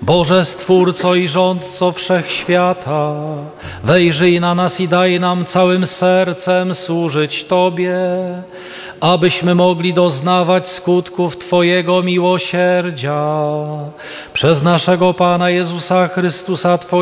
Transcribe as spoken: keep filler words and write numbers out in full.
Boże Stwórco i Rządco Wszechświata, wejrzyj na nas i daj nam całym sercem służyć Tobie, abyśmy mogli doznawać skutków Twojego miłosierdzia. Przez naszego Pana Jezusa Chrystusa, Twojego